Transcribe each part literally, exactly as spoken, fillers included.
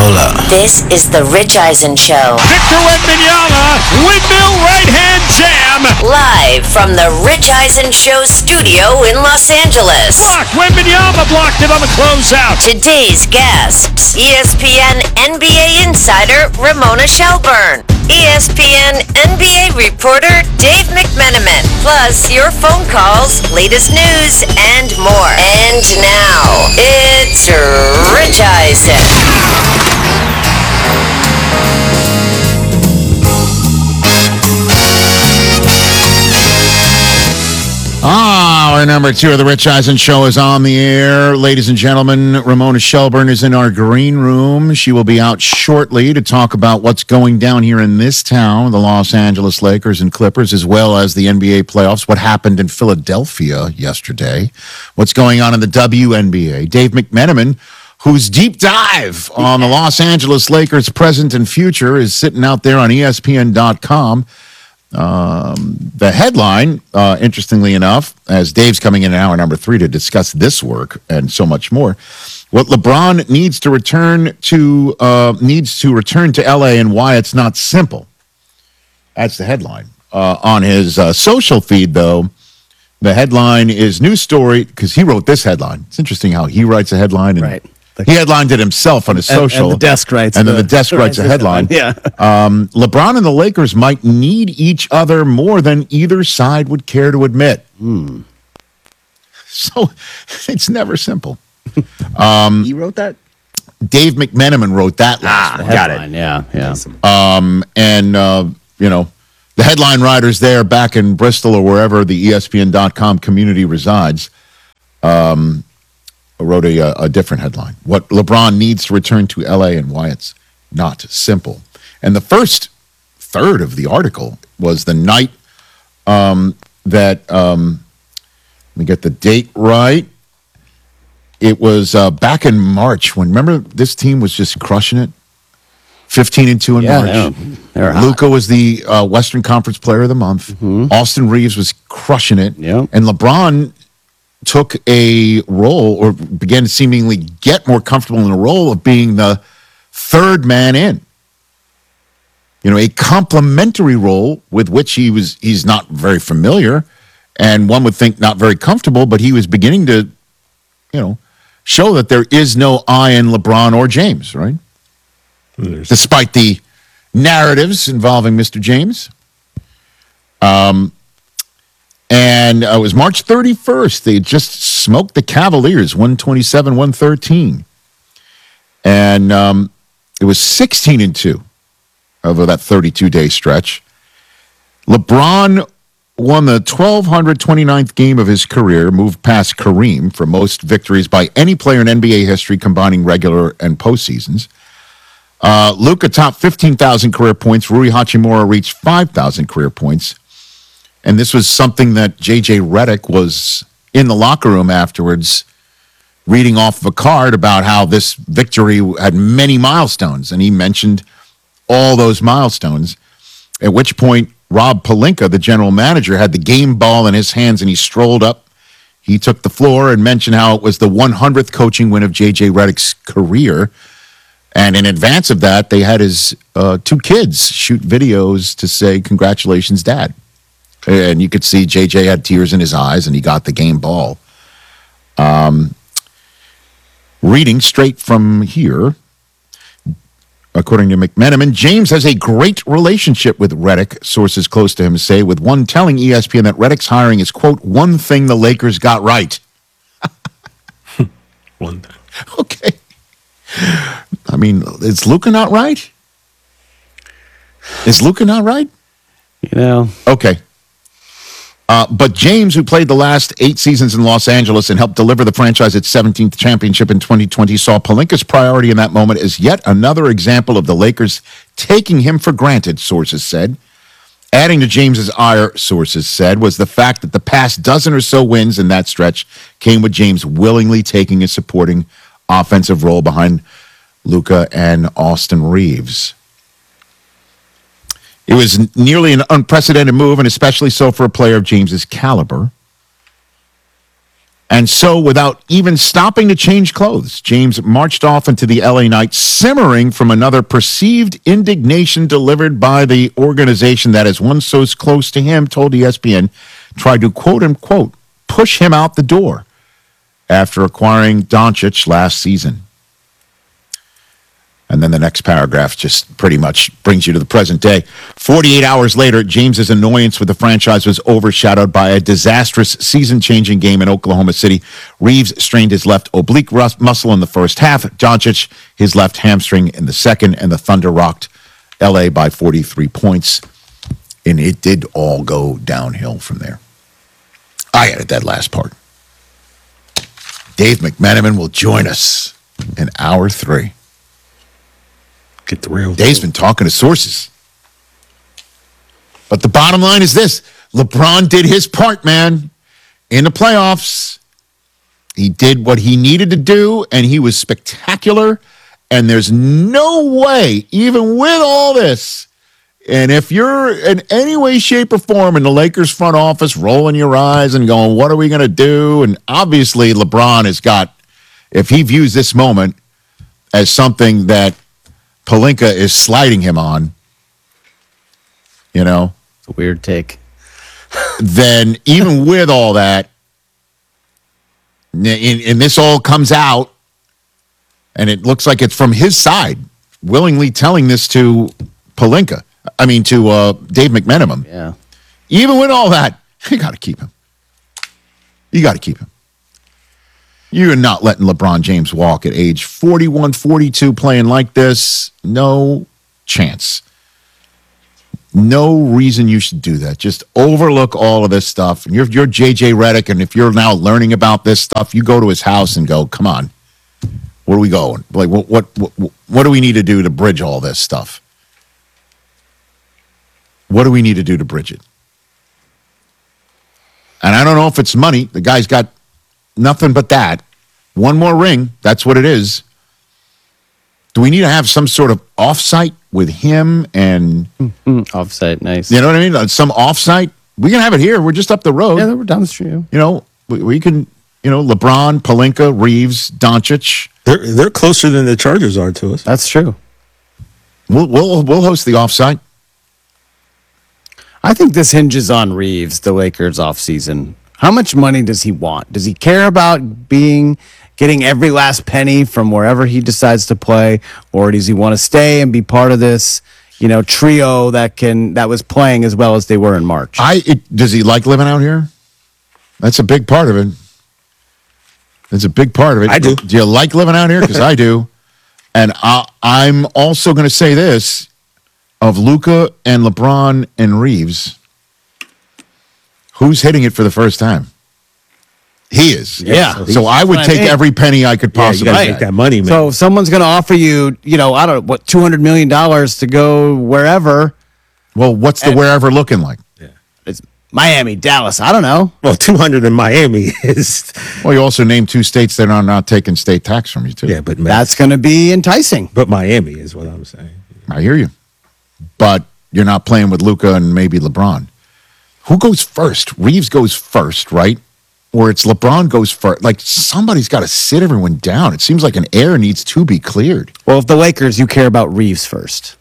Hold up. This is the Rich Eisen Show. Victor Wembanyama, windmill right-hand jam. Live from the Rich Eisen Show studio in Los Angeles. Blocked. Wembanyama blocked it on the closeout. Today's guests, E S P N N B A insider Ramona Shelburne. E S P N N B A reporter Dave McMenamin. Plus your phone calls, latest news, and more. And now, it's Rich Eisen. Ah, our number two of the Rich Eisen Show is on the air. Ladies and gentlemen, Ramona Shelburne is in our green room. She will be out shortly to talk about what's going down here in this town, the Los Angeles Lakers and Clippers, as well as the N B A playoffs, what happened in Philadelphia yesterday, what's going on in the W N B A. Dave McMenamin, whose deep dive on the Los Angeles Lakers present and future is sitting out there on E S P N dot com. Um, the headline, uh, interestingly enough, as Dave's coming in hour number three to discuss this work and so much more, what LeBron needs to return to uh, needs to return to L A and why it's not simple. That's the headline. Uh, on his uh, social feed, though, the headline is news story because he wrote this headline. It's interesting how he writes a headline and right. He headlined it himself on his and, social. And the desk writes. And the, then the desk writes a headline. Yeah. Um, LeBron and the Lakers might need each other more than either side would care to admit. Hmm. So it's never simple. Um, he wrote that? Dave McMenamin wrote that last Ah, one. got it. Yeah, yeah. Um, and, uh, you know, the headline writers there back in Bristol or wherever the E S P N dot com community resides, um, wrote a, a different headline. What LeBron needs to return to L A and why it's not simple. And the first third of the article was the night um, that, um, let me get the date right. It was uh, back in March when, remember, this team was just crushing it? fifteen and two in Yeah, March. Luka was the uh, Western Conference Player of the Month. Mm-hmm. Austin Reeves was crushing it. Yep. And LeBron took a role or began to seemingly get more comfortable in the role of being the third man in. You know, a complementary role with which he was he's not very familiar and one would think not very comfortable, but he was beginning to, you know, show that there is no I in LeBron or James, right? There's... Despite the narratives involving Mister James. Um And uh, it was March thirty-first. They just smoked the Cavaliers, one twenty-seven one thirteen. And um, it was sixteen and two over that thirty-two day stretch. LeBron won the twelve twenty-ninth game of his career, moved past Kareem for most victories by any player in N B A history, combining regular and postseasons. Uh, Luka topped fifteen thousand career points. Rui Hachimura reached five thousand career points. And this was something that J J Redick was in the locker room afterwards reading off of a card about how this victory had many milestones. And he mentioned all those milestones, at which point Rob Pelinka, the general manager, had the game ball in his hands and he strolled up. He took the floor and mentioned how it was the one hundredth coaching win of J J Redick's career. And in advance of that, they had his uh, two kids shoot videos to say, "Congratulations, Dad." And you could see J J had tears in his eyes, and he got the game ball. Um, reading straight from here, according to McMenamin, James has a great relationship with Redick, sources close to him say, with one telling E S P N that Redick's hiring is, quote, one thing the Lakers got right. One thing. Okay. I mean, is Luka not right? Is Luka not right? You know. Okay. Uh, but James, who played the last eight seasons in Los Angeles and helped deliver the franchise its seventeenth championship in twenty twenty, saw Pelinka's priority in that moment as yet another example of the Lakers taking him for granted, sources said. Adding to James's ire, sources said, was the fact that the past dozen or so wins in that stretch came with James willingly taking a supporting offensive role behind Luka and Austin Reeves. It was nearly an unprecedented move, and especially so for a player of James's caliber. And so, without even stopping to change clothes, James marched off into the L A night, simmering from another perceived indignation delivered by the organization that, as one so close to him told E S P N, tried to quote unquote push him out the door after acquiring Doncic last season. And then the next paragraph just pretty much brings you to the present day. forty-eight hours later, James's annoyance with the franchise was overshadowed by a disastrous season-changing game in Oklahoma City. Reeves strained his left oblique rus- muscle in the first half. Doncic, his left hamstring in the second, and the Thunder rocked L A by forty-three points. And it did all go downhill from there. I added that last part. Dave McMenamin will join us in hour three. Get the real. Dave's been talking to sources. But the bottom line is this. LeBron did his part, man. In the playoffs, he did what he needed to do, and he was spectacular. And there's no way, even with all this, and if you're in any way, shape, or form in the Lakers front office rolling your eyes and going, what are we going to do? And obviously, LeBron has got, if he views this moment as something that Pelinka is sliding him on, you know, It's a weird take. then even with all that, and, and this all comes out, and it looks like it's from his side, willingly telling this to Pelinka. I mean, to uh, Dave McMenamin. Yeah. Even with all that, you got to keep him. You got to keep him. You're not letting LeBron James walk at age forty-one, forty-two playing like this. No chance. No reason you should do that. Just overlook all of this stuff. And you're, you're J J Redick, and if you're now learning about this stuff, you go to his house and go, come on, where are we going? Like, what, what, what, what do we need to do to bridge all this stuff? What do we need to do to bridge it? And I don't know if it's money. The guy's got nothing but that. One more ring. That's what it is. Do we need to have some sort of offsite with him and, Mm, offsite, nice. you know what I mean? Some offsite. We can have it here. We're just up the road. Yeah, they were down the street. You know, we, we can, you know, LeBron, Pelinka, Reeves, Doncic. They're they're closer than the Chargers are to us. That's true. We'll, we'll, we'll host the offsite. I think this hinges on Reeves, the Lakers offseason. How much money does he want? Does he care about being getting every last penny from wherever he decides to play, or does he want to stay and be part of this, you know, trio that can that was playing as well as they were in March? I it, does he like living out here? That's a big part of it. That's a big part of it. I do. Do you like living out here? Because I do. And I, I'm also going to say this of Luka and LeBron and Reeves. Who's hitting it for the first time? He is. Yeah. So I would That's what I take mean. every penny I could Yeah, you possibly got to get. make that money, man. So if someone's going to offer you, you know, I don't know, what, two hundred million dollars to go wherever, Well, what's the wherever looking like? it's Miami, Dallas, I don't know. well, two hundred in Miami is Well, you also named two states that are not taking state tax from you, too. yeah, but That's going to be enticing. but Miami is what I'm saying. I hear you. But you're not playing with Luka and maybe LeBron. Who goes first? Reeves goes first, right? Or it's LeBron goes first. Like, somebody's got to sit everyone down. It seems like an air needs to be cleared Well, if the Lakers, you care about Reeves first.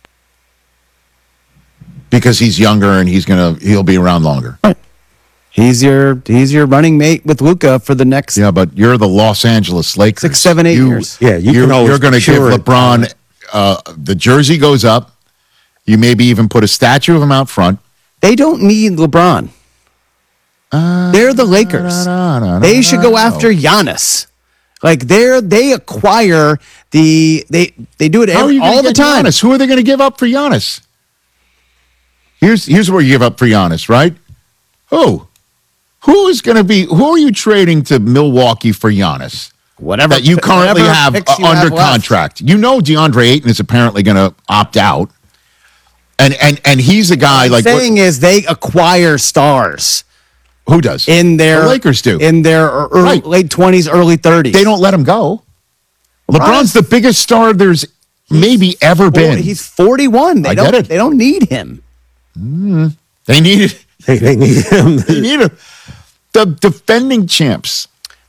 because he's younger and he's gonna he'll be around longer. He's your he's your running mate with Luka for the next Yeah, but you're the Los Angeles Lakers. six, seven, eight You- years. Yeah, you you're, can always you're going to give cure it. LeBron uh, the jersey goes up. You maybe even put a statue of him out front. They don't need LeBron. They're the Lakers. no, no, no, They should go no. after Giannis. Like they're they acquire the they they do it How are every, you gonna all the get time. Giannis? Who are they going to give up for Giannis? Here's here's where you give up for Giannis, right? Who? Who is going to be? Who are you trading to Milwaukee for Giannis? Whatever That you currently whatever have picks uh, you under have left. contract. You know DeAndre Ayton is apparently going to opt out, and and and he's a guy like what- Saying is they acquire stars who does in their the Lakers do. in their early, Right. late twenties, early thirties. They don't let him go. LeBron's the biggest star there's maybe ever been. He's forty-one. They I don't get it. they don't need him. They needed They, they need him. they need him. The defending champs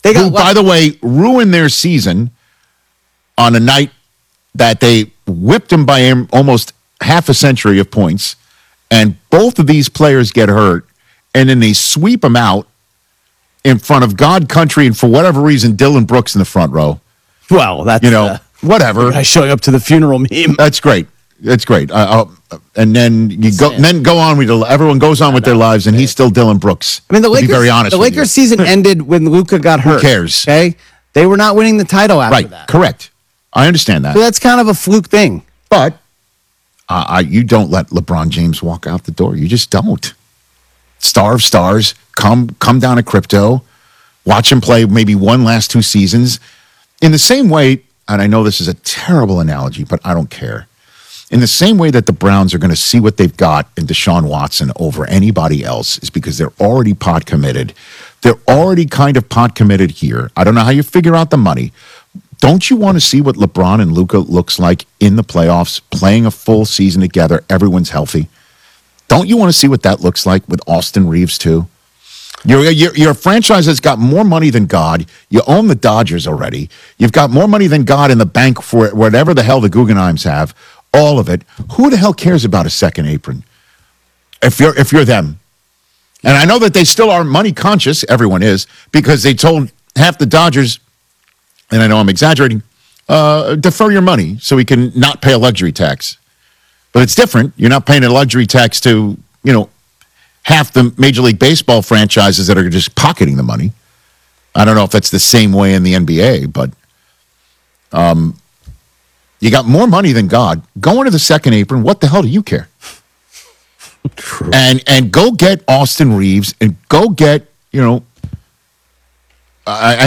They got who, by lucky. the way, ruined their season on a night that they whipped them by am- almost half a century of points, and both of these players get hurt, and then they sweep them out in front of God, country, and for whatever reason, Dylan Brooks in the front row. Well, that's You know, uh, whatever. guy showing up to the funeral meme. That's great. That's great. Uh, uh, and then you go, and then go on with the, everyone goes on with their lives, and he's still Dylan Brooks. I mean, the to Lakers. be very honest, the with Lakers you. season ended when Luka got hurt. cares? Okay, they were not winning the title after Right? that. Correct. I understand that, So that's kind of a fluke thing. but uh, I, you don't let LeBron James walk out the door. You just don't. Star of stars, come come down to crypto, watch him play maybe one last two seasons. In the same way, and I know this is a terrible analogy, but I don't care. In the same way that the Browns are going to see what they've got in Deshaun Watson over anybody else is because they're already pot committed. They're already kind of pot committed here. I don't know how you figure out the money. Don't you want to see what LeBron and Luka looks like in the playoffs, playing a full season together, everyone's healthy? Don't you want to see what that looks like with Austin Reeves too? You're, you're, you're a franchise that's got more money than God. You own the Dodgers already. You've got more money than God in the bank for whatever the hell the Guggenheims have. All of it. Who the hell cares about a second apron? If you're if you're them. And I know that they still are money conscious. Everyone is, because they told half the Dodgers, and I know I'm exaggerating, uh, defer your money so we can not pay a luxury tax. But it's different. You're not paying a luxury tax to, you know, half the Major League Baseball franchises that are just pocketing the money. I don't know if that's the same way in the N B A, but um, you got more money than God. Go into the second apron. What the hell do you care? True. And and go get Austin Reeves and go get, you know, I,